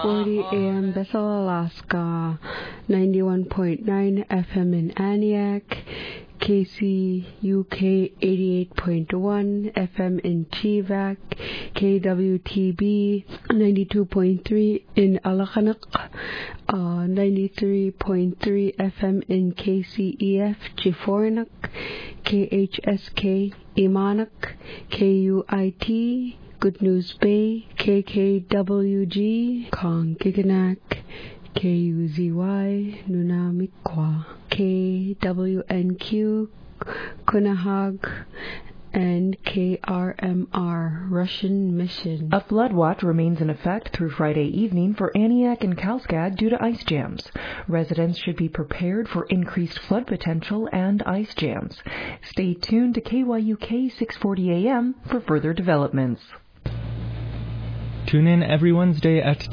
640 AM Bethel, Alaska, 91.9 FM in Aniak, KCUK 88.1 FM in Chivac, KWTB 92.3 in Alakanak, 93.3 FM in KCEF Chifornak, KHSK Imanak, KUIT Good News Bay, KKWG Kongkiganak, KUZY Nunamikwa, KWNQ Kunahag, and KRMR Russian Mission. A flood watch remains in effect through Friday evening for Aniak and Kalskad due to ice jams. Residents should be prepared for increased flood potential and ice jams. Stay tuned to KYUK 640 AM for further developments. Tune in every Wednesday at